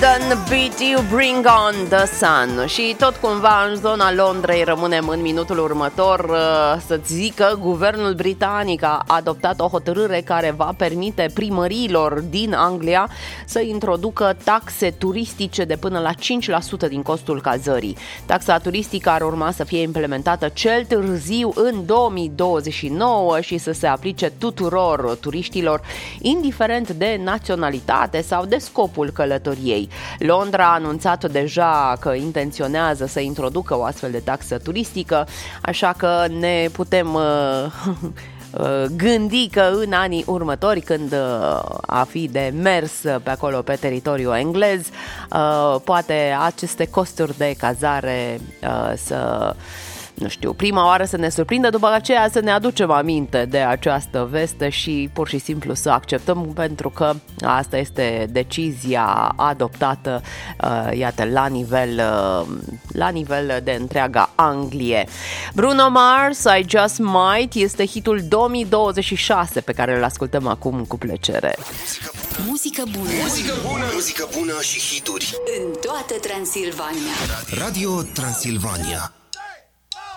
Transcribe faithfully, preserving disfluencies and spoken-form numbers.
London Beat You, Bring On The Sun. Și tot cumva în zona Londrei rămânem în minutul următor. Să-ți zic că guvernul britanic a adoptat o hotărâre care va permite primăriilor din Anglia să introducă taxe turistice de până la cinci la sută din costul cazării. Taxa turistică ar urma să fie implementată cel târziu în două mii douăzeci și nouă și să se aplice tuturor turiștilor, indiferent de naționalitate sau de scopul călătoriei. Londra a anunțat deja că intenționează să introducă o astfel de taxă turistică, așa că ne putem uh, gândi că în anii următori, când uh, a fi de mers pe acolo pe teritoriul englez, uh, poate aceste costuri de cazare uh, să... nu știu, prima oară să ne surprindă, după aceea să ne aducem aminte de această veste și pur și simplu să acceptăm, pentru că asta este decizia adoptată, uh, iată, la nivel, uh, la nivel de întreaga Anglie. Bruno Mars, I Just Might, este hitul două mii douăzeci și șase pe care îl ascultăm acum cu plăcere. Muzică bună, muzică bună, muzică bună și hituri în toată Transilvania. Radio Transilvania.